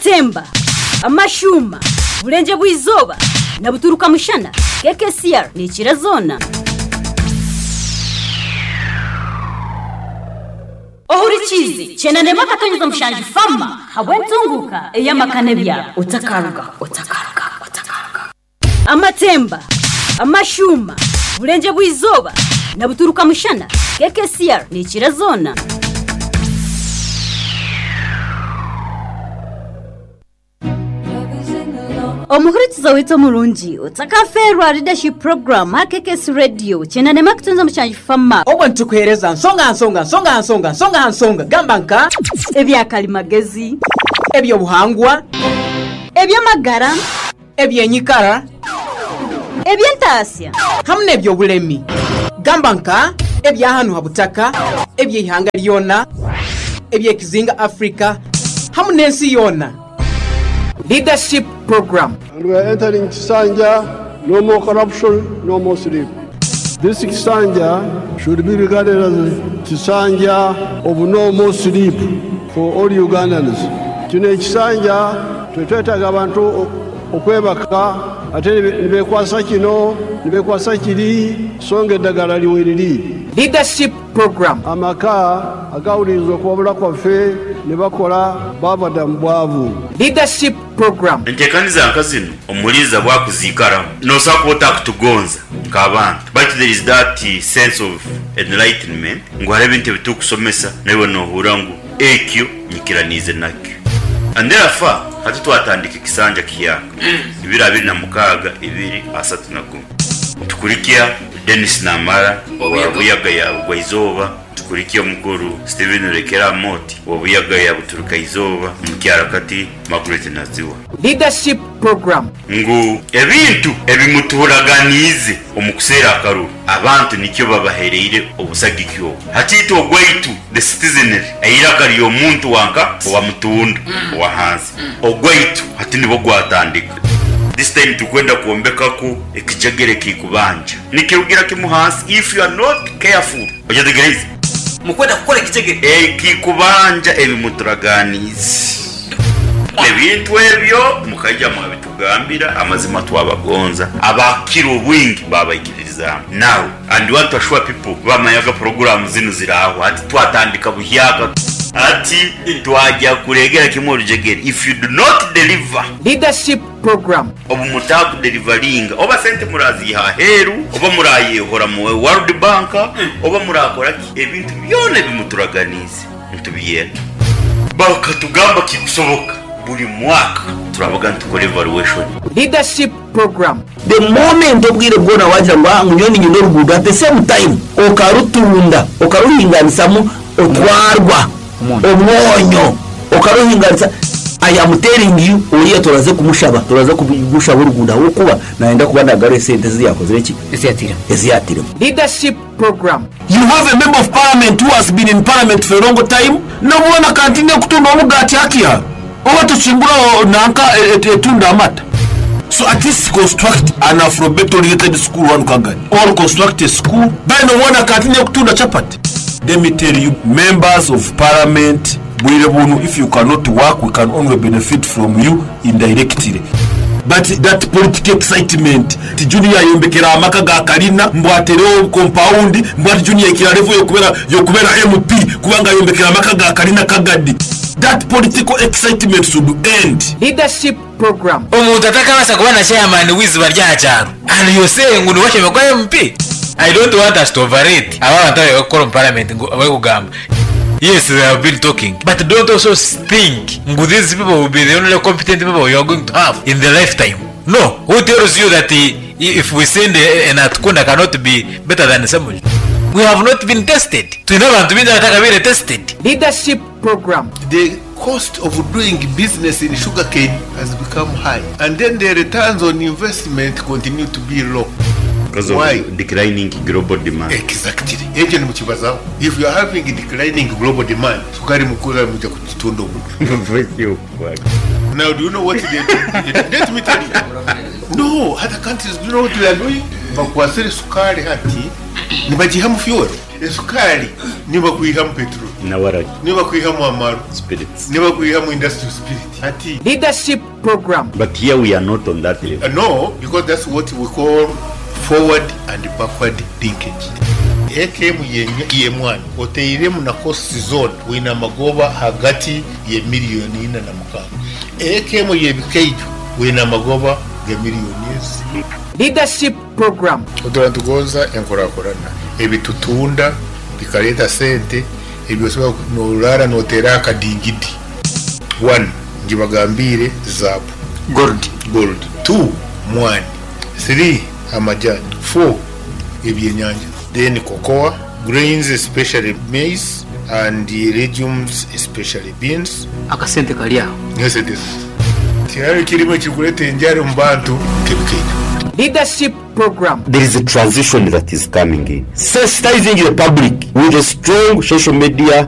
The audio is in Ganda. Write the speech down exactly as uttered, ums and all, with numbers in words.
Amatemba, amashuma, bulenje bw'izoba na buturuka mushana. K K C R ni kirazona. Ohurichizi chena nema katonyeza mshanji fama habwentunguka eyamakane bya utakaruga utakaruga utakaruga. Amatemba, amashuma, bulenje bw'izoba na buturuka mushana. K K C R ni kirazona. Omuhurikiza wito mulungi utakaferwa leadership program ha K K C Radio chena nema kutunza mshanji fama obantu kuhereza nsonga nsonga nsonga nsonga nsonga nsonga gamba nka ebya kalimagezi ebyo buhangwa ebya magara ebya nyikara ebya ntasya hamne ebyo bulemi gamba nka ebya hanu habutaka ebya ihanga lyona ebya kizinga Africa hamne ensi yona. Leadership program. And we are entering Kisanja, no more corruption, no more sleep. This Kisanja should be regarded as Kisanja of no more sleep for all Ugandans. Kine Kisanja, twetwetaga abantu okwebaka ate nibekwasa kino nibekwasa kiri songe eddagala liweriri. Leadership program. Amaka agawulirizwa okuwabula kwaffe ne bakola bavada mu bwavu. Leadership program. Ntekaniza nkazino omuliza bwakuzikara nosako otakutugonza nk'abantu but there is that sense of enlightenment ngwara ebintu bitukusomesa nawe nohura ngu ekyo nyikiranize nakyo and therefore hati twatandika kisanja kiyaka ibira abiri na mukaga ibiri asatu na gumu tukurikia Dennis Namara obuyaga ya Bwaizoba tukurikia mukuru Steven Rekera Moti obuyaga ya Buturuka Izoba mukyara kati Margaret Naziwa. Leadership program ngu ebintu ebimuturaganize omukusera akaru abantu nikyo babahereire obusagikyo hatito ogwaitu the citizenry ayira kali omuntu wanka wa mutunda wa hansi ogwaitu hati nibo gwatandika. This time tukwenda kuombeka ku ekijagere kikubanja nikirugira kimuhasi if you are not careful ojadegereze mukwenda kukora ekijagere eh kikubanja ebimuturaganize ebintu ebyo mukajja mu bitugambira amazima twabagonza abakiro bwingi babayikiriza now and want to assure people bamayaga program zinu ziraho ati twatandika buhyaka ati twajya kuregera kimwe rujegere if you do not deliver. Leadership program obu mutaku delivering oba sente murazi haheru oba muraye hora mu World Bank oba murakora ebintu byone bimuturaganize ntubiyene bakatugamba kikusoboka buri mwaka turavuga ntukore evaluation. Leadership program the moment obwire bwona wagira ngo anyoni nyino rugudu at the same time okarutunda okaruhinganisamu otwarwa omwonyo okaruhinganisa I am telling you oya turaze kumushaba turaze kugushaba urugunda ukuba naenda kuba ndagare sente ziyakoze iki eziyatira eziyatira. Leadership program you have a member of parliament who has been in parliament for a long time no mwana kantine kutunda omugati hakia oba tuchingura nanka etunda amata so at least construct an Afro-Beto related school one kagani or construct a school by no mwana kantine kutunda chapati. Let me tell you members of parliament if you cannot work we can only benefit from you indirectly but that political excitement ti junior yombekera amaka ga kalina mbwatereo compound mbwati junior ikira level yokubera yokubera M P kubanga yombekera amaka ga kalina kagadi that political excitement should end. Leadership program omuntu atakabasa kubana chairman wiziba ryacharo and you say ngunu washe kwa M P. I don't want us to overrate abantu abakora parliament abakugamba. Yes, they have been talking, but don't also think these people will be the only competent people you are going to have in the lifetime. No, who tells you that if we send an Atkunda cannot be better than someone? We have not been tested. To never to be that tested. Leadership program. The cost of doing business in sugarcane has become high, and then the returns on investment continue to be low. Because of Why? declining global demand. Exactly. If you are having declining global demand, now do you know what they do? Let me tell you. No, other countries do you know what they are doing? Bakwasiri sukari hati, nibajihamu fuel. Sukari, nibakuihamu petrol. nawaragi niba kwihamu amaru spirits niba kwihamu industrial spirit ati leadership program. but here we are not on that level. uh, no because that's what we call forward and backward linkage. ekemu ye mwana oteiremu na cost zone wina magoba hagati ye miliyoni ina na mukanga. ekemu ye bikejo wina magoba ge miliyoni. Leadership program. Otora tugoza enkorakorana ebitutunda bikaleta sente ebyosaba nolala notera akadingidi. one njibagambire zabu Gold. gold. two mwani. three amajani. four ebyenyanja. Then cocoa, grains especially maize and legumes especially beans. Akasente kalya. Yes it is. Tiari kilimo kikulete njare mbantu kebikejo. Leadership program. There is a transition that is coming in. Sensitizing the public with a strong social media